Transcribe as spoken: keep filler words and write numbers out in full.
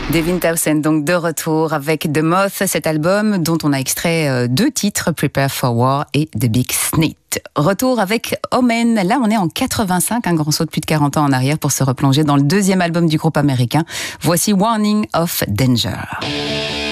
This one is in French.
Devin Townsend, donc de retour avec The Moth, cet album dont on a extrait deux titres, Prepare for War et The Big Snit. Retour avec Omen, là on est en quatre-vingt-cinq, un grand saut de plus de quarante ans en arrière pour se replonger dans le deuxième album du groupe américain. Voici Warning of Danger.